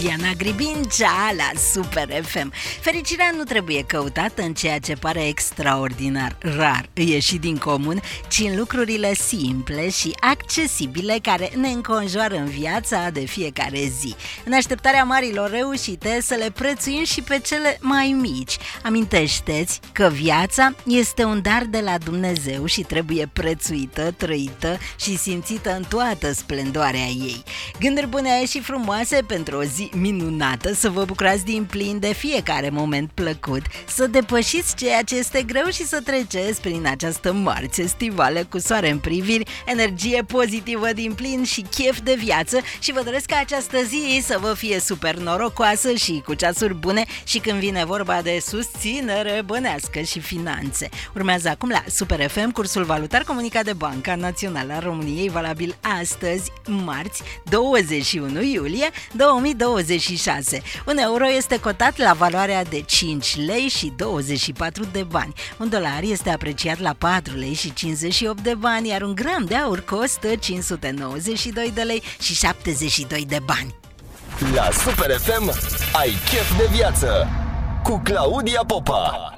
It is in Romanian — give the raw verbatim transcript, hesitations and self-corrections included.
Diana Gribincea la Super F M. Fericirea nu trebuie căutată în ceea ce pare extraordinar rar ieșit din comun, ci în lucrurile simple și accesibile care ne înconjoară în viața de fiecare zi. În așteptarea marilor reușite, să le prețuim și pe cele mai mici. Amintește-ți că viața este un dar de la Dumnezeu și trebuie prețuită, trăită și simțită în toată splendoarea ei. Gânduri bune și frumoase pentru o zi minunată, să vă bucurați din plin de fiecare moment plăcut, să depășiți ceea ce este greu și să treceți prin această marți estivală cu soare în priviri, energie pozitivă din plin și chef de viață și vă doresc ca această zi să vă fie super norocoasă și cu ceasuri bune și când vine vorba de susținere bănească și finanțe. Urmează acum la Super F M cursul valutar comunicat de Banca Națională a României, valabil astăzi, marți, douăzeci și unu iulie două mii douăzeci și șase. Un euro este cotat la valoarea de cinci lei și douăzeci și patru de bani. Un dolar este apreciat la patru lei și cincizeci și opt de bani, iar un gram de aur costă cinci sute nouăzeci și doi de lei și șaptezeci și doi de bani. La Super F M ai chef de viață cu Claudia Popa.